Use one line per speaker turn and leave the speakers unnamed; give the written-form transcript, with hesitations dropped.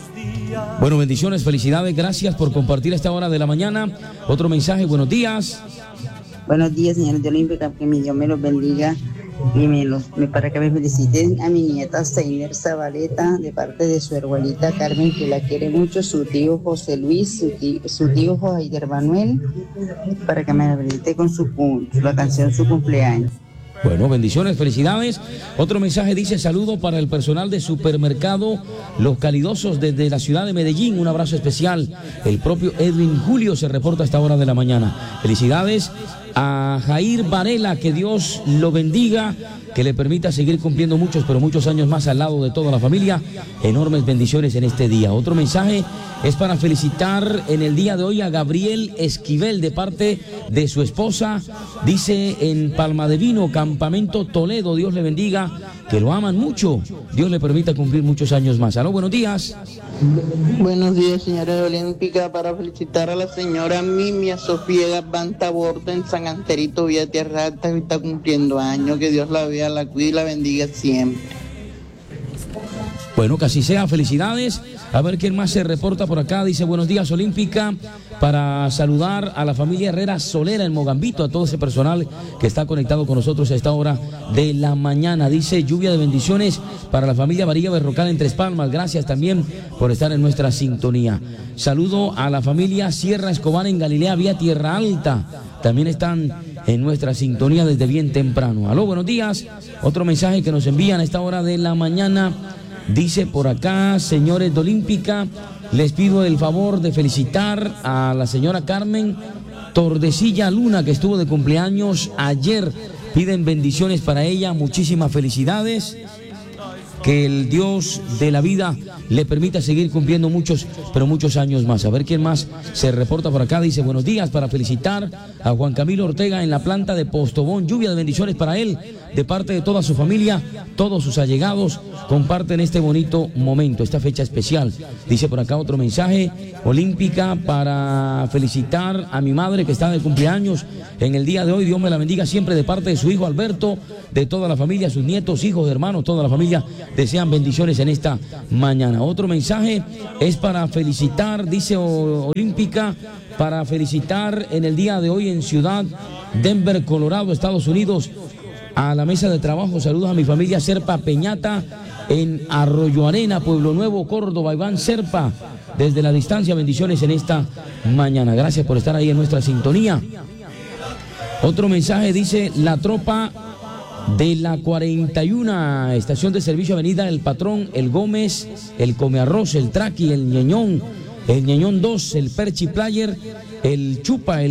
Bueno, bendiciones, felicidades, gracias por compartir a esta hora de la mañana. Otro mensaje, buenos días.
Buenos días, señores de Olímpica, que mi Dios me los bendiga y para que me feliciten a mi nieta Seiner Zabaleta de parte de su abuelita Carmen, que la quiere mucho, su tío José Luis, su tío José Manuel, para que me felicite con la canción Su Cumpleaños.
Bueno, bendiciones, felicidades. Otro mensaje dice: saludo para el personal de supermercado Los Calidosos desde la ciudad de Medellín. Un abrazo especial. El propio Edwin Julio se reporta a esta hora de la mañana. Felicidades a Jair Varela, que Dios lo bendiga, que le permita seguir cumpliendo muchos, pero muchos años más al lado de toda la familia. Enormes bendiciones en este día. Otro mensaje es para felicitar en el día de hoy a Gabriel Esquivel de parte de su esposa. Dice en Palma de Vino, Campamento Toledo. Dios le bendiga, que lo aman mucho. Dios le permita cumplir muchos años más. Aló, buenos días.
Buenos días, señora de Olímpica, para felicitar a la señora Mimia Sofía Banta Borda en San Anterito, Villa Tierra Alta, que está cumpliendo años. Que Dios la vea, la cuide y la bendiga siempre.
Bueno, que así sea, felicidades. A ver quién más se reporta por acá. Dice: buenos días, Olímpica, para saludar a la familia Herrera Solera en Mogambito, a todo ese personal que está conectado con nosotros a esta hora de la mañana. Dice: lluvia de bendiciones para la familia Varilla Berrocal en Tres Palmas. Gracias también por estar en nuestra sintonía. Saludo a la familia Sierra Escobar en Galilea, vía Tierra Alta. También están en nuestra sintonía desde bien temprano. Aló, buenos días. Otro mensaje que nos envían a esta hora de la mañana. Dice por acá: señores de Olímpica, les pido el favor de felicitar a la señora Carmen Tordesilla Luna, que estuvo de cumpleaños ayer. Piden bendiciones para ella, muchísimas felicidades. Que el Dios de la vida le permita seguir cumpliendo muchos, pero muchos años más. A ver quién más se reporta por acá. Dice: buenos días, para felicitar a Juan Camilo Ortega en la planta de Postobón. Lluvia de bendiciones para él, de parte de toda su familia, todos sus allegados comparten este bonito momento, esta fecha especial. Dice por acá otro mensaje: Olímpica, para felicitar a mi madre que está de cumpleaños en el día de hoy. Dios me la bendiga siempre, de parte de su hijo Alberto, de toda la familia, sus nietos, hijos, hermanos, toda la familia desean bendiciones en esta mañana. Otro mensaje es para felicitar, dice Olímpica, para felicitar en el día de hoy en Ciudad Denver, Colorado, Estados Unidos, a la mesa de trabajo. Saludos a mi familia Serpa Peñata en Arroyo Arena, Pueblo Nuevo, Córdoba. Iván Serpa, desde la distancia, bendiciones en esta mañana. Gracias por estar ahí en nuestra sintonía. Otro mensaje dice: la tropa de la 41, estación de servicio, avenida El Patrón, El Gómez, El Comearroz, El Traqui, El Ñeñón 2, El Perchi Player, El Chupa,